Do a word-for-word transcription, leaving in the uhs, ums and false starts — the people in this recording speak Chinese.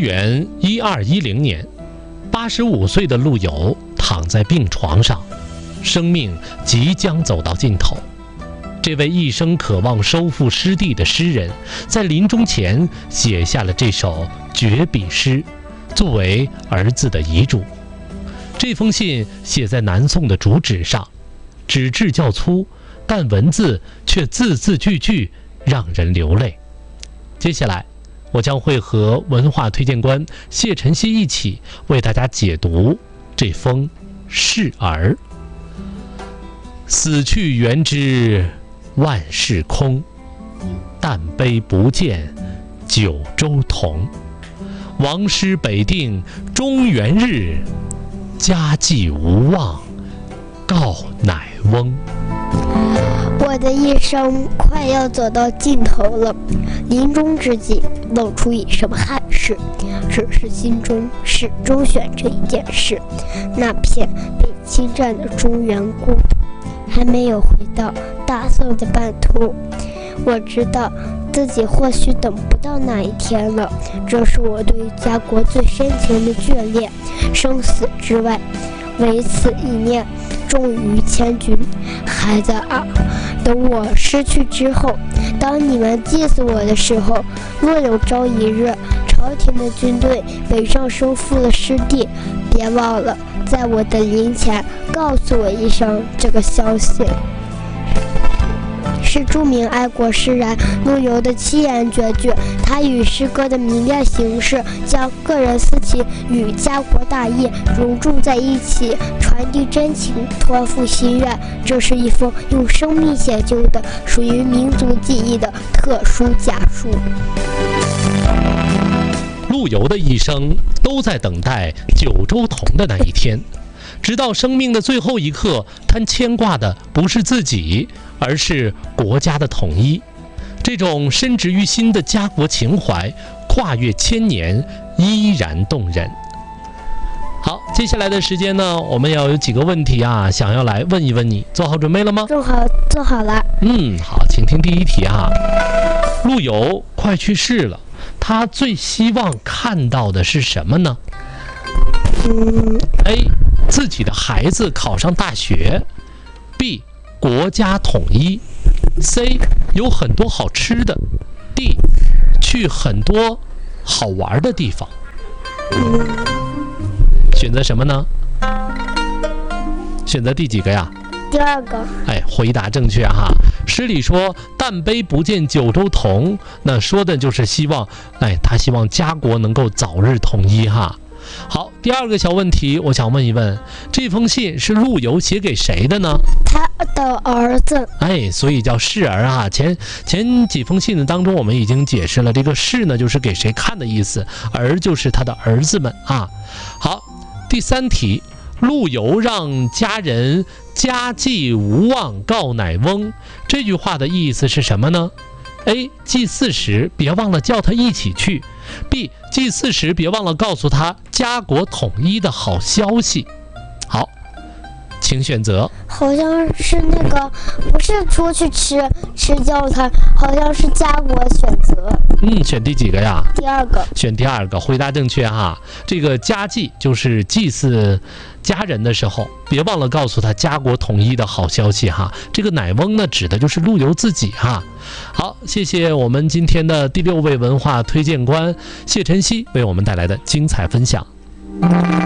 元一二一零年，八十五岁的陆游躺在病床上，生命即将走到尽头。这位一生渴望收复失地的诗人，在临终前写下了这首绝笔诗，作为儿子的遗嘱。这封信写在南宋的竹纸上，纸质较粗，但文字却字字句句让人流泪。接下来我将会和文化推荐官谢晨曦一起为大家解读这封示儿。死去元知万事空，但悲不见九州同。王师北定中原日，家祭无忘告乃翁。 我的一生快要走到尽头了，临终之际露出一身汗湿，只是心中始终悬着一件事：那片被侵占的中原故土还没有回到大宋的版图。我知道自己或许等不到那一天了，这是我对家国最深情的眷恋，生死之外唯此一念，重于千钧。孩子啊，等我失去之后，当你们祭祀我的时候，若有朝一日朝廷的军队北上收复了失地，别忘了在我的灵前告诉我一声这个消息。是著名爱国诗人陆游的七言绝句，他与诗歌的迷恋形式将个人私情与家国大义融入在一起，传递真情，托付心愿。这是一封用生命写就的属于民族记忆的特殊家书。 陆游的一生都在等待九州同的那一天，直到生命的最后一刻，他牵挂的不是自己，而是国家的统一。这种深植于心的家国情怀，跨越千年，依然动人。好，接下来的时间呢，我们要有几个问题啊，想要来问一问你，做好准备了吗？ 做好，做好了。 嗯，好，请听第一题啊。陆游快去世了，他最希望看到的是什么呢？ 嗯 A. 自己的孩子考上大学。 B. 国家统一。 C. 有很多好吃的。 D. 去很多好玩的地方。 嗯， 选择什么呢？选择第几个呀？ 第二个。 哎，回答正确哈。诗里说但悲不见九州同，那说的就是希望，哎，他希望家国能够早日统一哈。好，第二个小问题，我想问一问，这封信是陆游写给谁的呢？ 他的儿子。 哎，所以叫示儿啊。前前几封信当中，我们已经解释了，这个示呢就是给谁看的意思，儿就是他的儿子们啊。好，第三题，陆游让家人家祭无忘告乃翁，这句话的意思是什么呢？ A. 祭祀时别忘了叫他一起去。 B. 祭祀时别忘了告诉他家国统一的好消息。好，请选择。 好像是那个，不是出去吃吃叫他，好像是家国选择。 嗯，选第几个呀？ 第二个。 选第二个，回答正确哈。这个家祭就是祭祀家人的时候，别忘了告诉他家国统一的好消息哈。这个乃翁呢，指的就是陆游自己哈。好，谢谢我们今天的第六位文化推荐官谢晨曦为我们带来的精彩分享。